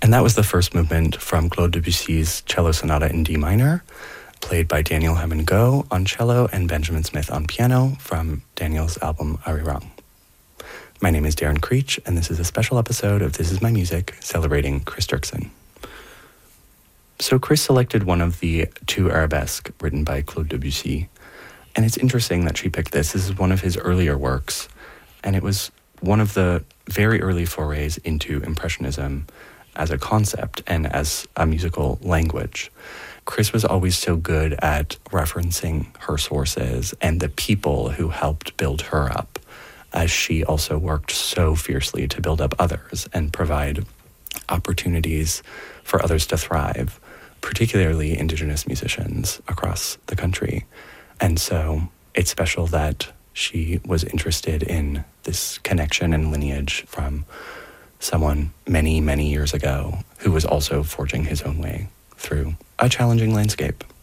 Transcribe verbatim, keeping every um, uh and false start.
And that was the first movement from Claude Debussy's Cello Sonata in D minor, played by Daniel Hammond-Go on cello and Benjamin Smith on piano from Daniel's album Arirang. My name is Darren Creech, and this is a special episode of This Is My Music, celebrating Chris Dirksen. So Chris selected one of the two arabesques written by Claude Debussy, and it's interesting that she picked this. This is one of his earlier works, and it was one of the very early forays into Impressionism as a concept and as a musical language. Chris was always so good at referencing her sources and the people who helped build her up, as she also worked so fiercely to build up others and provide opportunities for others to thrive, particularly Indigenous musicians across the country. And so it's special that she was interested in this connection and lineage from someone many, many years ago who was also forging his own way through a challenging landscape.